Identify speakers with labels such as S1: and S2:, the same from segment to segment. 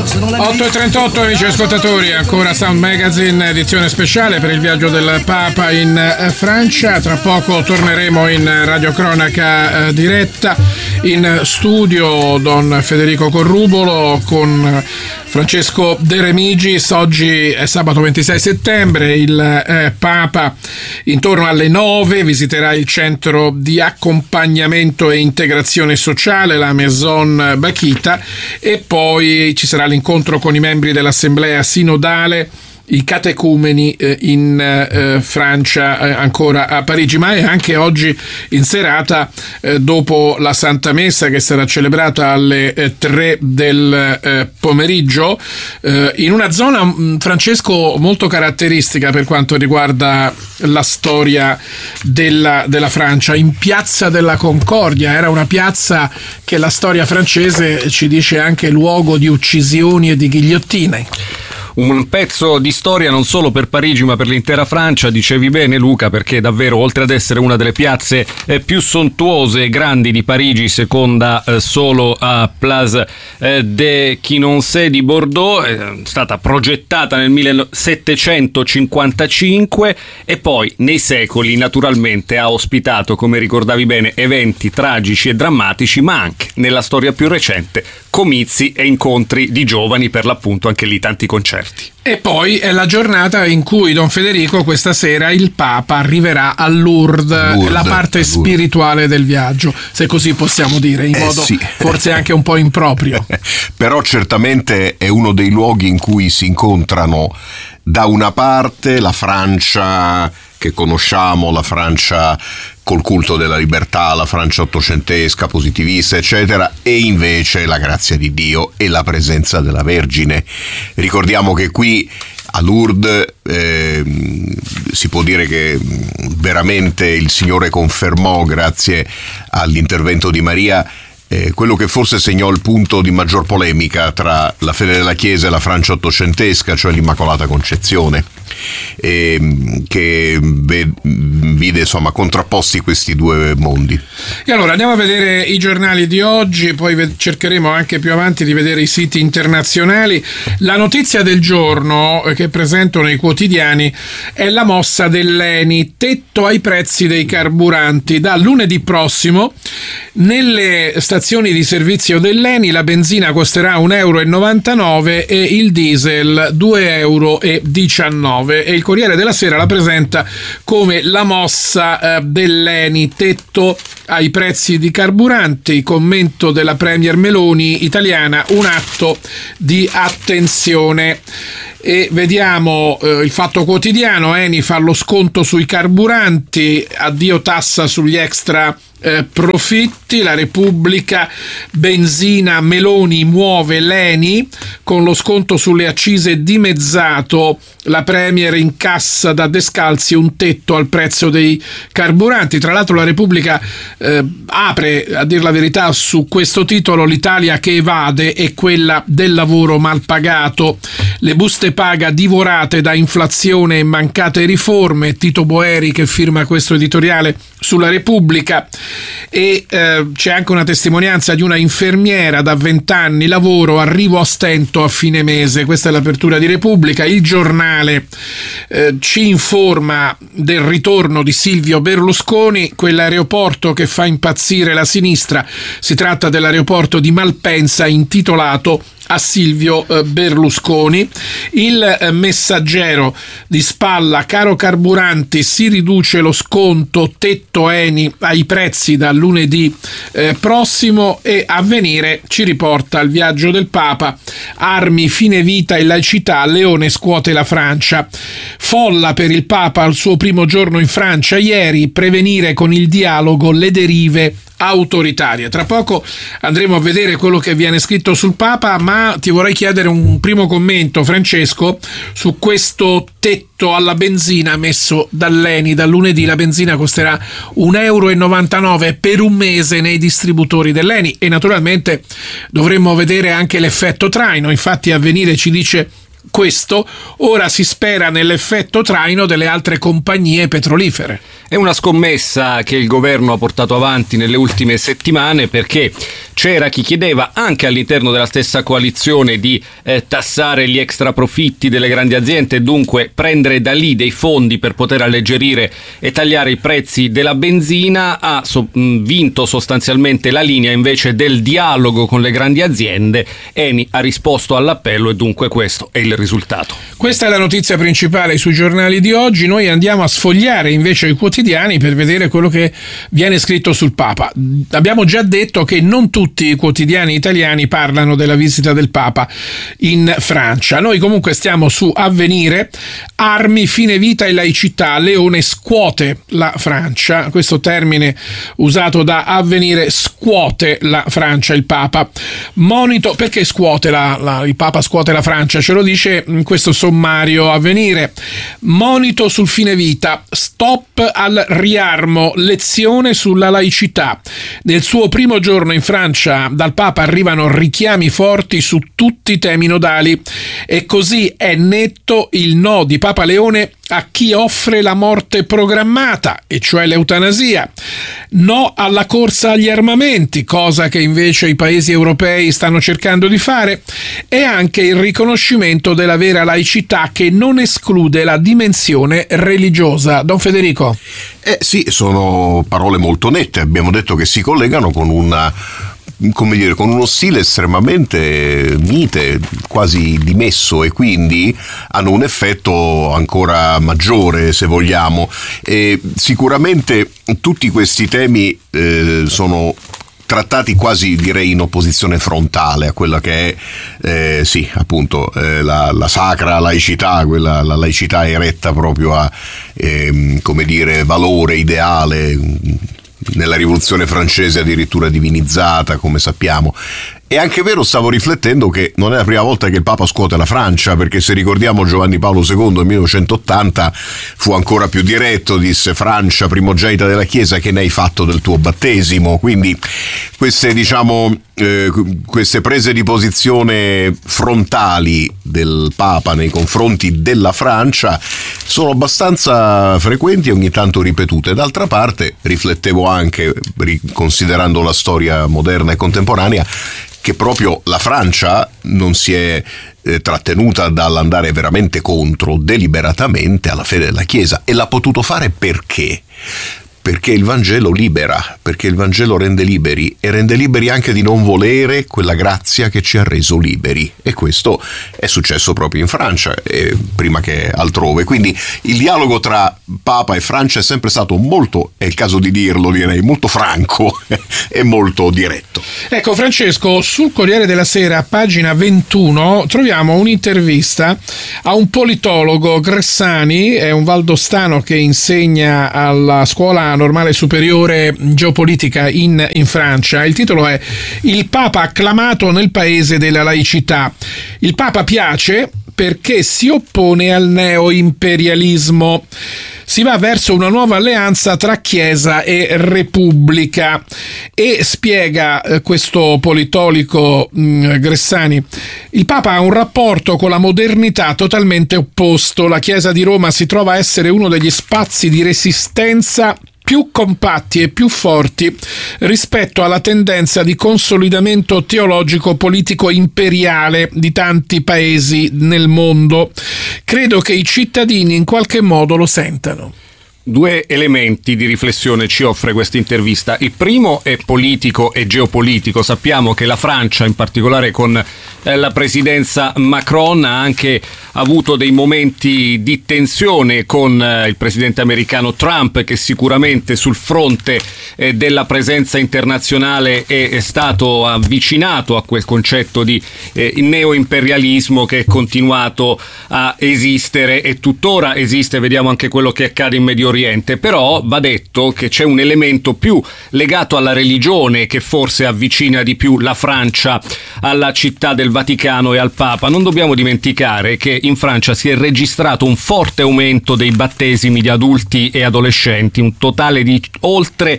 S1: 8:38, amici ascoltatori, ancora Sound Magazine, edizione speciale per il viaggio del Papa in Francia. Tra poco torneremo in radiocronaca diretta. In studio Don Federico Corrubolo con Francesco De Remigis. Oggi è sabato 26 settembre, il Papa intorno alle 9 visiterà il centro di accompagnamento e integrazione sociale, la Maison Bakhita, e poi ci sarà l'incontro con i membri dell'Assemblea Sinodale, i catecumeni in Francia, ancora a Parigi. Ma è anche oggi in serata, dopo la Santa Messa che sarà celebrata alle 3 del pomeriggio, in una zona, Francesco, molto caratteristica per quanto riguarda la storia della Francia, in Piazza della Concordia. Era una piazza che la storia francese ci dice anche luogo di uccisioni e di ghigliottine.
S2: Un pezzo di storia non solo per Parigi ma per l'intera Francia, dicevi bene Luca, perché davvero, oltre ad essere una delle piazze più sontuose e grandi di Parigi, seconda solo a Place de Quinonce di Bordeaux, è stata progettata nel 1755 e poi nei secoli naturalmente ha ospitato, come ricordavi bene, eventi tragici e drammatici, ma anche, nella storia più recente, comizi e incontri di giovani, per l'appunto anche lì tanti concerti.
S1: E poi è la giornata in cui, Don Federico, questa sera il Papa arriverà a Lourdes, la parte spirituale del viaggio, se così possiamo dire, in modo forse anche un po' improprio.
S3: Però certamente è uno dei luoghi in cui si incontrano da una parte la Francia che conosciamo, la Francia col culto della libertà, la Francia ottocentesca, positivista, eccetera, e invece la grazia di Dio e la presenza della Vergine. Ricordiamo che qui a Lourdes si può dire che veramente il Signore confermò, grazie all'intervento di Maria, quello che forse segnò il punto di maggior polemica tra la fede della Chiesa e la Francia ottocentesca, cioè l'Immacolata Concezione, che vide insomma contrapposti questi due mondi.
S1: E allora andiamo a vedere i giornali di oggi, poi cercheremo anche più avanti di vedere i siti internazionali. La notizia del giorno che presentano i quotidiani è la mossa dell'ENI, tetto ai prezzi dei carburanti. Da lunedì prossimo nelle stazioni di servizio dell'ENI la benzina costerà 1,99 € e il diesel 2,19 €, e il Corriere della Sera la presenta come la mossa dell'ENI, tetto ai prezzi di carburanti, commento della Premier Meloni italiana, un atto di attenzione. E vediamo il Fatto Quotidiano, Eni fa lo sconto sui carburanti, addio tassa sugli extra profitti. La Repubblica, benzina, Meloni muove l'Eni con lo sconto sulle accise dimezzato, la Premier incassa da Descalzi un tetto al prezzo dei carburanti. Tra l'altro la Repubblica apre, a dir la verità, su questo titolo: l'Italia che evade è quella del lavoro mal pagato, le buste paga divorate da inflazione e mancate riforme. Tito Boeri che firma questo editoriale sulla Repubblica. E c'è anche una testimonianza di una infermiera da 20 anni, lavoro, arrivo a stento a fine mese. Questa è l'apertura di Repubblica. Il Giornale ci informa del ritorno di Silvio Berlusconi, quell'aeroporto che fa impazzire la sinistra. Si tratta dell'aeroporto di Malpensa, intitolato a Silvio Berlusconi. Il Messaggero di Spalla, caro carburanti, si riduce lo sconto, tetto Eni ai prezzi da lunedì prossimo. E Avvenire ci riporta il viaggio del Papa, armi, fine vita e laicità, Leone scuote la Francia. Folla per il Papa al suo primo giorno in Francia ieri, prevenire con il dialogo le derive autoritarie. Tra poco andremo a vedere quello che viene scritto sul Papa, ma ti vorrei chiedere un primo commento, Francesco, su questo tetto alla benzina messo dall'Eni. Da lunedì la benzina costerà 1,99 € per un mese nei distributori dell'Eni, e naturalmente dovremmo vedere anche l'effetto traino. Infatti Avvenire ci dice questo ora si spera nell'effetto traino delle altre compagnie petrolifere.
S2: È una scommessa che il governo ha portato avanti nelle ultime settimane, perché c'era chi chiedeva anche all'interno della stessa coalizione di tassare gli extra profitti delle grandi aziende e dunque prendere da lì dei fondi per poter alleggerire e tagliare i prezzi della benzina. Ha vinto sostanzialmente la linea invece del dialogo con le grandi aziende. Eni ha risposto all'appello e dunque questo è il risultato.
S1: Questa è la notizia principale sui giornali di oggi. Noi andiamo a sfogliare invece i quotidiani per vedere quello che viene scritto sul Papa. Abbiamo già detto che non tutti i quotidiani italiani parlano della visita del Papa in Francia. Noi comunque stiamo su Avvenire. Armi, fine vita e laicità. Leone scuote la Francia. Questo termine usato da Avvenire: scuote la Francia il Papa. Monito, perché scuote il Papa scuote la Francia? Ce lo dice in questo sommario Avvenire. Monito sul fine vita, stop al riarmo, lezione sulla laicità. Nel suo primo giorno in Francia dal Papa arrivano richiami forti su tutti i temi nodali e così è netto il no di Papa Leone a chi offre la morte programmata, e cioè l'eutanasia. No alla corsa agli armamenti, cosa che invece i paesi europei stanno cercando di fare, e anche il riconoscimento della vera laicità che non esclude la dimensione religiosa. Don Federico?
S3: Sì, sono parole molto nette. Abbiamo detto che si collegano con con uno stile estremamente mite, quasi dimesso, e quindi hanno un effetto ancora maggiore, se vogliamo. E sicuramente tutti questi temi sono trattati quasi, direi, in opposizione frontale a quella che è appunto la sacra laicità, la laicità eretta proprio a valore ideale, nella rivoluzione francese addirittura divinizzata, come sappiamo. È anche vero, stavo riflettendo, che non è la prima volta che il Papa scuote la Francia, perché se ricordiamo Giovanni Paolo II nel 1980 fu ancora più diretto, disse: Francia, primogenita della Chiesa, che ne hai fatto del tuo battesimo? Quindi queste prese di posizione frontali del Papa nei confronti della Francia sono abbastanza frequenti e ogni tanto ripetute. D'altra parte riflettevo anche, considerando la storia moderna e contemporanea, che proprio la Francia non si è trattenuta dall'andare veramente contro deliberatamente alla fede della Chiesa, e l'ha potuto fare perché? Perché il Vangelo libera, perché il Vangelo rende liberi, e rende liberi anche di non volere quella grazia che ci ha reso liberi, e questo è successo proprio in Francia, prima che altrove. Quindi il dialogo tra Papa e Francia è sempre stato molto, è il caso di dirlo, direi, molto franco e molto diretto.
S1: Ecco, Francesco, sul Corriere della Sera, pagina 21, troviamo un'intervista a un politologo, Gressani, è un valdostano che insegna alla scuola normale superiore geopolitica in Francia. Il titolo è: Il Papa acclamato nel paese della laicità. Il Papa piace perché si oppone al neoimperialismo. Si va verso una nuova alleanza tra Chiesa e Repubblica, e spiega questo politologo Gressani: il Papa ha un rapporto con la modernità totalmente opposto. La Chiesa di Roma si trova a essere uno degli spazi di resistenza più compatti e più forti rispetto alla tendenza di consolidamento teologico politico imperiale di tanti paesi nel mondo. Credo che i cittadini in qualche modo lo sentano.
S2: Due elementi di riflessione ci offre questa intervista. Il primo è politico e geopolitico. Sappiamo che la Francia, in particolare con la presidenza Macron, ha anche avuto dei momenti di tensione con il presidente americano Trump, che sicuramente sul fronte della presenza internazionale è stato avvicinato a quel concetto di neoimperialismo che è continuato a esistere e tuttora esiste. Vediamo anche quello che accade in Medio Oriente, però va detto che c'è un elemento più legato alla religione che forse avvicina di più la Francia alla città del Vaticano e al Papa. Non dobbiamo dimenticare che in Francia si è registrato un forte aumento dei battesimi di adulti e adolescenti, un totale di oltre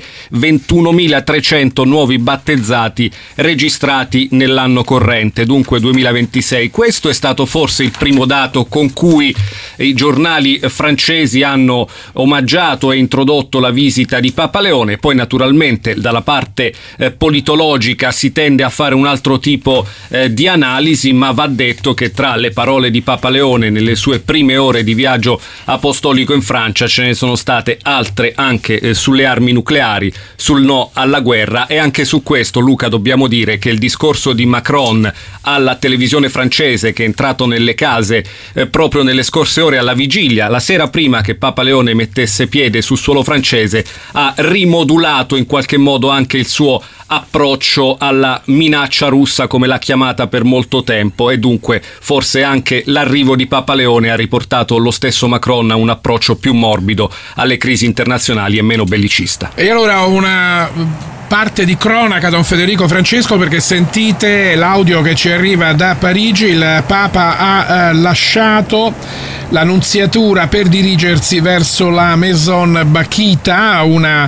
S2: 21.300 nuovi battezzati registrati nell'anno corrente, dunque 2026. Questo è stato forse il primo dato con cui i giornali francesi hanno omaggiato e introdotto la visita di Papa Leone. Poi naturalmente dalla parte politologica si tende a fare un altro tipo di analisi, ma va detto che tra le parole di Papa Leone nelle sue prime ore di viaggio apostolico in Francia ce ne sono state altre anche sulle armi nucleari, sul no alla guerra, e anche su questo, Luca, dobbiamo dire che il discorso di Macron alla televisione francese, che è entrato nelle case proprio nelle scorse ore alla vigilia, la sera prima che Papa Leone mettesse piede sul suolo francese, ha rimodulato in qualche modo anche il suo approccio alla minaccia russa, come l'ha chiamata per molto tempo, e dunque forse anche l'arrivo di Papa Leone ha riportato lo stesso Macron a un approccio più morbido alle crisi internazionali e meno bellicista.
S1: E allora una parte di cronaca, Don Federico Francesco, perché sentite l'audio che ci arriva da Parigi. Il Papa ha lasciato la nunziatura per dirigersi verso la Maison Bakhita, una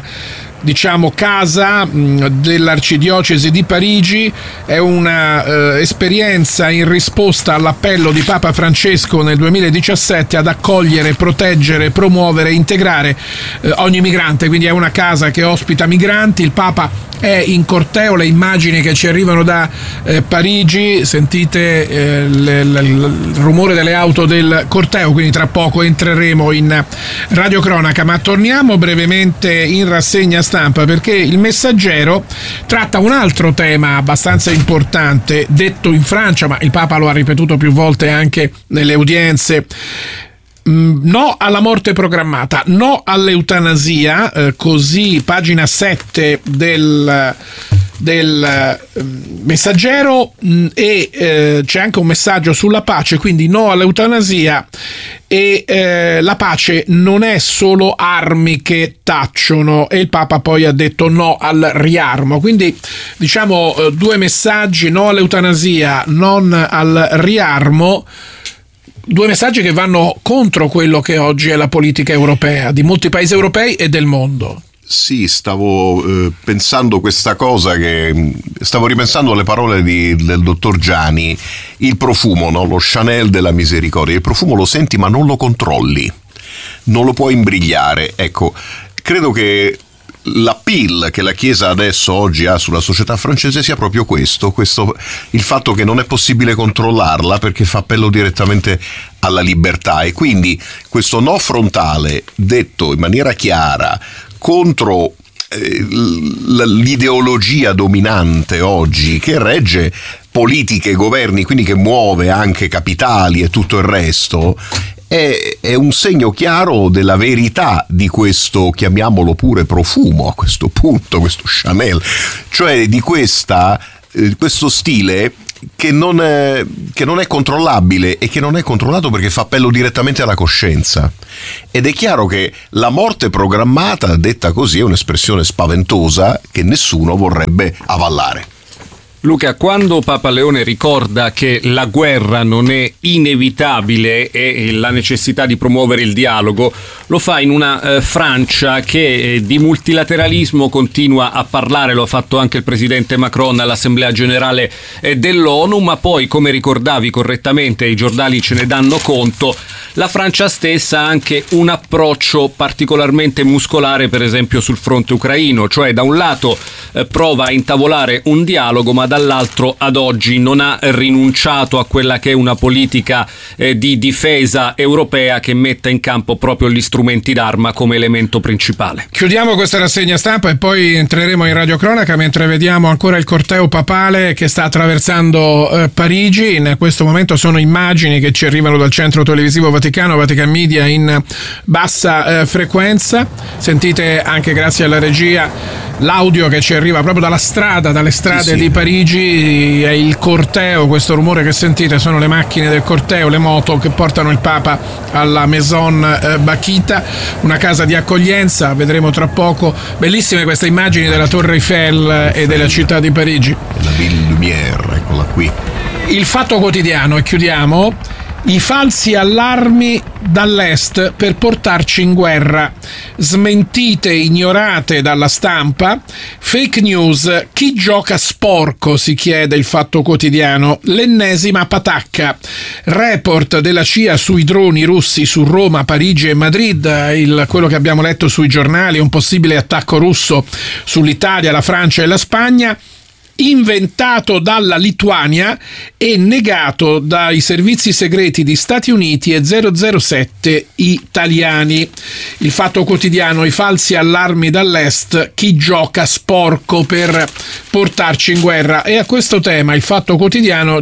S1: casa dell'arcidiocesi di Parigi. È una esperienza in risposta all'appello di Papa Francesco nel 2017 ad accogliere, proteggere, promuovere, integrare ogni migrante, quindi è una casa che ospita migranti. Il Papa è in corteo, le immagini che ci arrivano da Parigi, sentite il rumore delle auto del corteo, quindi tra poco entreremo in radiocronaca, ma torniamo brevemente in rassegna stampa, perché il Messaggero tratta un altro tema abbastanza importante, detto in Francia, ma il Papa lo ha ripetuto più volte anche nelle udienze. No alla morte programmata, no all'eutanasia, così pagina 7 del Messaggero, e c'è anche un messaggio sulla pace, quindi no all'eutanasia, e la pace non è solo armi che tacciono, e il Papa poi ha detto no al riarmo, quindi due messaggi: no all'eutanasia, non al riarmo. Due messaggi che vanno contro quello che oggi è la politica europea di molti paesi europei e del mondo.
S3: Sì, stavo pensando questa cosa, che stavo ripensando alle parole del dottor Gianni. Il profumo, no? Lo Chanel della misericordia, il profumo lo senti ma non lo controlli, non lo puoi imbrigliare. Ecco, credo che l'appeal che la Chiesa adesso oggi ha sulla società francese sia proprio questo, il fatto che non è possibile controllarla perché fa appello direttamente alla libertà, e quindi questo no frontale detto in maniera chiara contro l'ideologia dominante oggi che regge politiche e governi, quindi che muove anche capitali e tutto il resto, è un segno chiaro della verità di questo, chiamiamolo pure profumo a questo punto, questo Chanel, cioè di questo stile che non è controllabile, e che non è controllato perché fa appello direttamente alla coscienza. Ed è chiaro che la morte programmata, detta così, è un'espressione spaventosa che nessuno vorrebbe avallare.
S2: Luca, quando Papa Leone ricorda che la guerra non è inevitabile e la necessità di promuovere il dialogo, lo fa in una Francia che di multilateralismo continua a parlare, lo ha fatto anche il presidente Macron all'Assemblea Generale dell'ONU, ma poi, come ricordavi correttamente, i giornali ce ne danno conto, la Francia stessa ha anche un approccio particolarmente muscolare, per esempio sul fronte ucraino, cioè da un lato prova a intavolare un dialogo, ma dall'altro ad oggi non ha rinunciato a quella che è una politica di difesa europea che metta in campo proprio gli strumenti d'arma come elemento principale.
S1: Chiudiamo questa rassegna stampa e poi entreremo in radiocronaca, mentre vediamo ancora il corteo papale che sta attraversando Parigi. In questo momento sono immagini che ci arrivano dal centro televisivo Vaticano, Vatican Media, in bassa frequenza. Sentite anche grazie alla regia l'audio che ci arriva proprio dalla strada, dalle strade
S3: sì.
S1: di Parigi, è il corteo, questo rumore che sentite sono le macchine del corteo, le moto che portano il Papa alla Maison Bakhita, una casa di accoglienza, vedremo tra poco. Bellissime queste immagini della Torre Eiffel e della città di Parigi.
S3: La Ville Lumière, eccola qui.
S1: Il Fatto Quotidiano, e chiudiamo, i falsi allarmi dall'est per portarci in guerra, smentite ignorate dalla stampa, fake news, chi gioca sporco, si chiede il Fatto Quotidiano, l'ennesima patacca, report della CIA sui droni russi su Roma, Parigi e Madrid, quello che abbiamo letto sui giornali, un possibile attacco russo sull'Italia, la Francia e la Spagna, inventato dalla Lituania e negato dai servizi segreti di Stati Uniti e 007 italiani. Il Fatto Quotidiano, i falsi allarmi dall'est, chi gioca sporco per portarci in guerra. E a questo tema il Fatto Quotidiano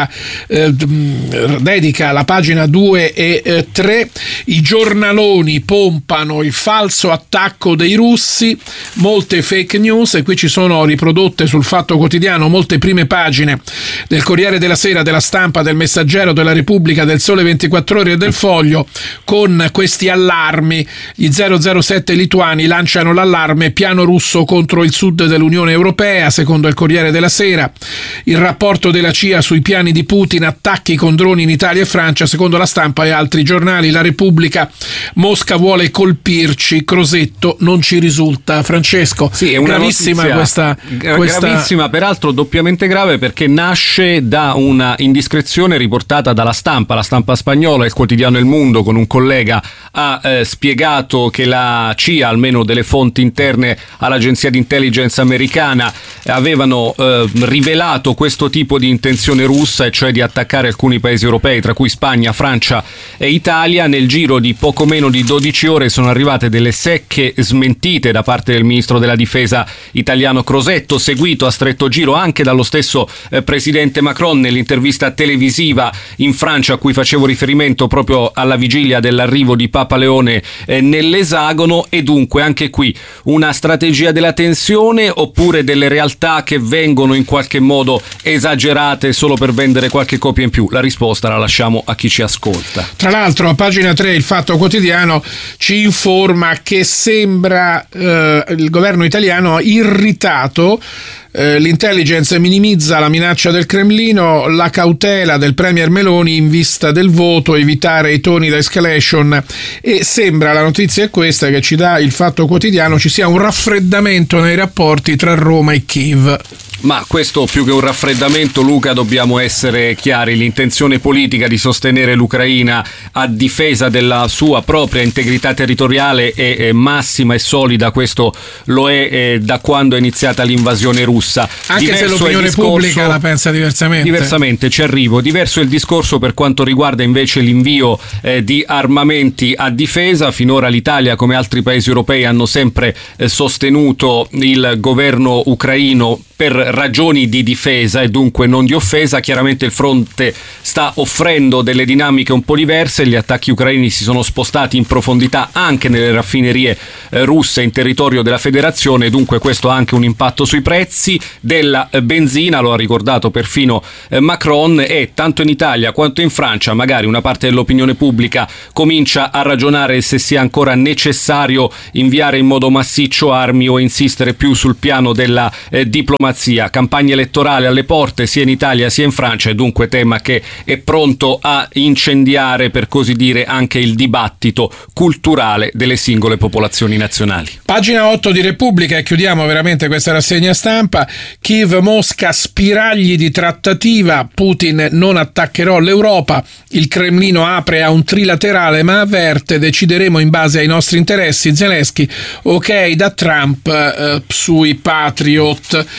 S1: dedica la pagina 2 e 3, i giornaloni pompano il falso attacco dei russi, molte fake news, e qui ci sono riprodotte sul Fatto Quotidiano molte prime pagine del Corriere della Sera, della Stampa, del Messaggero, della Repubblica, del Sole 24 Ore e del Foglio, con questi allarmi. Gli 007 lituani lanciano l'allarme, piano russo contro il sud dell'Unione Europea, secondo il Corriere della Sera. Il rapporto della CIA sui piani di Putin, attacchi con droni in Italia e Francia, secondo la Stampa e altri giornali. La Repubblica, Mosca vuole colpirci, Crosetto non ci risulta. Francesco,
S2: sì, è una
S1: gravissima questa
S2: gravissima, peraltro doppiamente grave, perché nasce da una indiscrezione riportata dalla stampa. La stampa spagnola, il quotidiano El Mundo, con un collega ha spiegato che la CIA, almeno delle fonti interne all'agenzia di intelligence americana, avevano rivelato questo tipo di intenzione russa, e cioè di attaccare alcuni paesi europei, tra cui Spagna, Francia e Italia. Nel giro di poco meno di 12 ore sono arrivate delle secche smentite da parte del ministro della difesa italiano Crosetto, seguito a stretto giro anche dallo stesso presidente Macron nell'intervista televisiva in Francia, a cui facevo riferimento proprio alla vigilia dell'arrivo di Papa Leone nell'esagono. E dunque anche qui una strategia della tensione, oppure delle realtà che vengono in qualche modo esagerate solo per vendere qualche copia in più? La risposta la lasciamo a chi ci ascolta.
S1: Tra l'altro a pagina 3 il Fatto Quotidiano ci informa che sembra il governo italiano irritato. L'intelligence minimizza la minaccia del Cremlino, la cautela del premier Meloni in vista del voto, evitare i toni da escalation, e sembra, la notizia è questa che ci dà il Fatto Quotidiano, ci sia un raffreddamento nei rapporti tra Roma e Kiev.
S2: Ma questo, più che un raffreddamento, Luca, dobbiamo essere chiari: l'intenzione politica di sostenere l'Ucraina a difesa della sua propria integrità territoriale è massima e solida. Questo lo è da quando è iniziata l'invasione russa.
S1: Anche diverso se l'opinione pubblica la pensa diversamente.
S2: Diversamente, ci arrivo. Diverso è il discorso per quanto riguarda invece l'invio di armamenti a difesa. Finora l'Italia, come altri paesi europei, hanno sempre sostenuto il governo ucraino per ragioni di difesa e dunque non di offesa. Chiaramente il fronte sta offrendo delle dinamiche un po' diverse, gli attacchi ucraini si sono spostati in profondità anche nelle raffinerie russe in territorio della federazione, dunque questo ha anche un impatto sui prezzi della benzina, lo ha ricordato perfino Macron, e tanto in Italia quanto in Francia magari una parte dell'opinione pubblica comincia a ragionare se sia ancora necessario inviare in modo massiccio armi o insistere più sul piano della diplomazia. Campagna elettorale alle porte sia in Italia sia in Francia, e dunque tema che è pronto a incendiare, per così dire, anche il dibattito culturale delle singole popolazioni nazionali.
S1: Pagina 8 di Repubblica, e chiudiamo veramente questa rassegna stampa. Kiev-Mosca, spiragli di trattativa, Putin: non attaccherò l'Europa, il Cremlino apre a un trilaterale ma avverte: decideremo in base ai nostri interessi. Zelensky: ok da Trump sui Patriot. E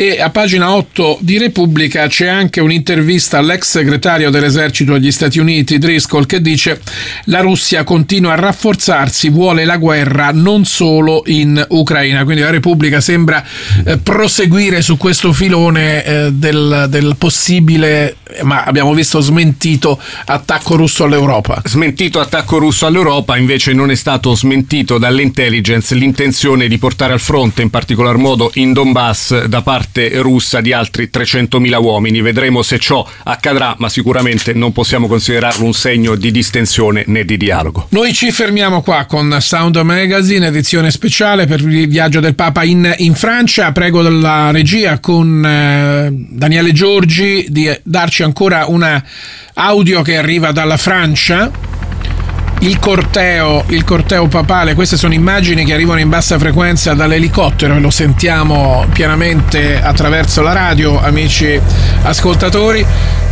S1: E a pagina 8 di Repubblica c'è anche un'intervista all'ex segretario dell'esercito degli Stati Uniti, Driscoll, che dice: la Russia continua a rafforzarsi, vuole la guerra non solo in Ucraina. Quindi la Repubblica sembra proseguire su questo filone del possibile, ma abbiamo visto smentito, attacco russo all'Europa.
S2: Smentito attacco russo all'Europa, invece non è stato smentito dall'intelligence l'intenzione di portare al fronte, in particolar modo in Donbass, da parte russa di altri 300.000 uomini. Vedremo se ciò accadrà, ma sicuramente non possiamo considerarlo un segno di distensione né di dialogo.
S1: Noi ci fermiamo qua con Sound Magazine, edizione speciale per il viaggio del Papa in Francia. Prego della regia con Daniele Giorgi di darci ancora una audio che arriva dalla Francia. Il corteo papale, queste sono immagini che arrivano in bassa frequenza dall'elicottero e lo sentiamo pienamente attraverso la radio, amici ascoltatori.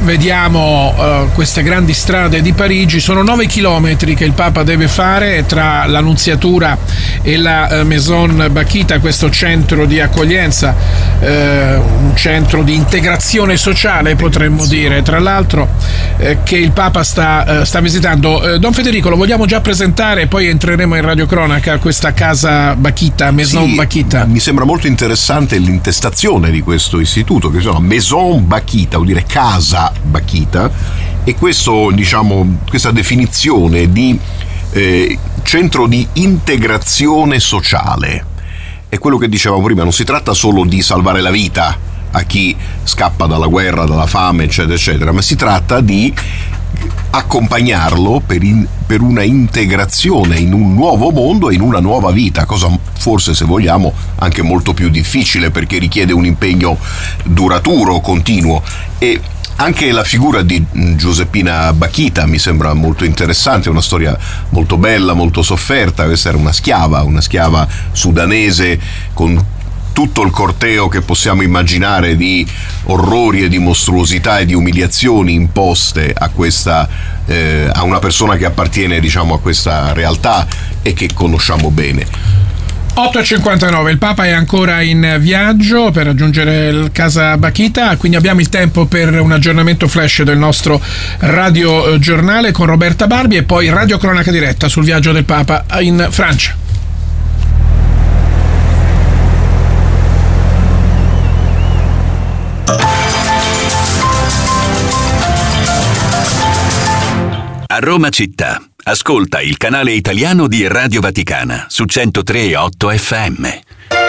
S1: Vediamo queste grandi strade di Parigi. Sono 9 chilometri che il Papa deve fare tra l'Annunziatura e la Maison Bakhita, questo centro di accoglienza, un centro di integrazione sociale, potremmo dire, tra l'altro, che il Papa sta visitando. Don Federico, lo vogliamo già presentare e poi entreremo in radiocronaca, questa casa Bakhita, Maison Bakhita.
S3: Mi sembra molto interessante l'intestazione di questo istituto, che si chiama Maison Bakhita, vuol dire casa Bakhita, e questo, diciamo, questa definizione di centro di integrazione sociale è quello che dicevamo prima. Non si tratta solo di salvare la vita a chi scappa dalla guerra, dalla fame, eccetera eccetera, ma si tratta di accompagnarlo per una integrazione in un nuovo mondo e in una nuova vita, cosa forse, se vogliamo, anche molto più difficile, perché richiede un impegno duraturo, continuo. E anche la figura di Giuseppina Bakhita mi sembra molto interessante, una storia molto bella, molto sofferta. Questa era una schiava sudanese, con tutto il corteo che possiamo immaginare di orrori e di mostruosità e di umiliazioni imposte a una persona che appartiene, diciamo, a questa realtà e che conosciamo bene.
S1: 8:59, il Papa è ancora in viaggio per raggiungere il casa Bakhita, quindi abbiamo il tempo per un aggiornamento flash del nostro radiogiornale con Roberta Barbi e poi radiocronaca diretta sul viaggio del Papa in Francia.
S4: A Roma città, ascolta il canale italiano di Radio Vaticana su 103.8 FM.